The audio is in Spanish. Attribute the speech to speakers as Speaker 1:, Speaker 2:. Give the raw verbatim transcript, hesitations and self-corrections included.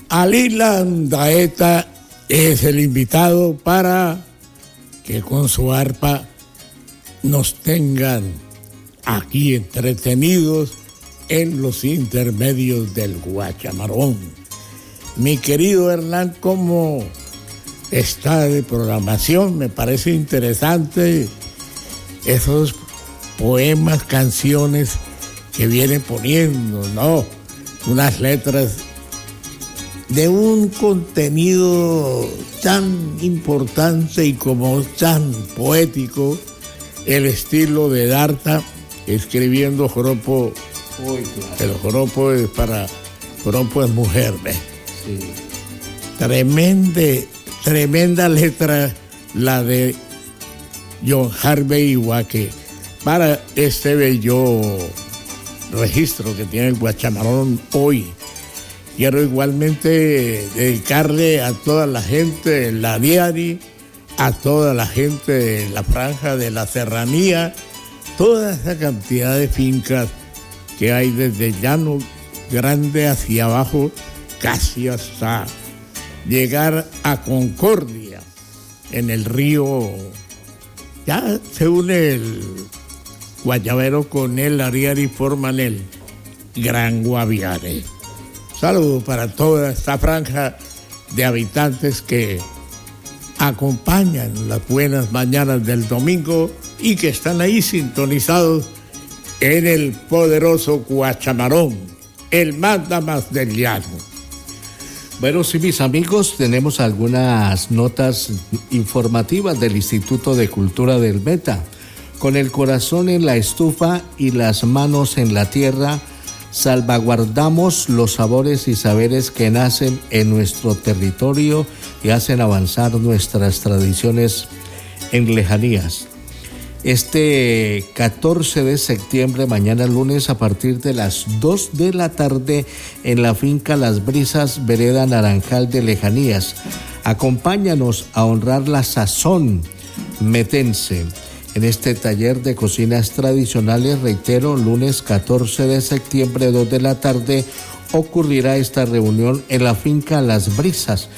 Speaker 1: Alilan Daeta es el invitado para que con su arpa nos tengan aquí entretenidos en los intermedios del Guachamarón. Mi querido Hernán, ¿cómo está de programación? Me parece interesante esos poemas, canciones que vienen poniendo, ¿no? Unas letras de un contenido tan importante y como tan poético, el estilo de Darta, escribiendo joropo. Uy, claro. El joropo es para, joropo es mujer, ¿ves? Sí. Tremende, tremenda letra la de John Harvey Waque para este bello registro que tiene el Guachamarón hoy. Quiero igualmente dedicarle a toda la gente de la Diari, a toda la gente de la franja de la serranía, toda esa cantidad de fincas que hay desde Llano Grande hacia abajo, casi hasta llegar a Concordia, en el río. Ya se une el Guayabero con el Ariari y forman el Gran Guaviare. Saludos para toda esta franja de habitantes que acompañan las buenas mañanas del domingo y que están ahí sintonizados en el poderoso Guachamarón, el manda más del llano.
Speaker 2: Bueno, sí, mis amigos, tenemos algunas notas informativas del Instituto de Cultura del Meta. Con el corazón en la estufa y las manos en la tierra, salvaguardamos los sabores y saberes que nacen en nuestro territorio y hacen avanzar nuestras tradiciones en lejanías. Este catorce de septiembre, mañana lunes, a partir de las dos de la tarde, en la finca Las Brisas, vereda Naranjal de Lejanías. Acompáñanos a honrar la sazón metense. En este taller de cocinas tradicionales, reitero, lunes catorce de septiembre, dos de la tarde, ocurrirá esta reunión en la finca Las Brisas,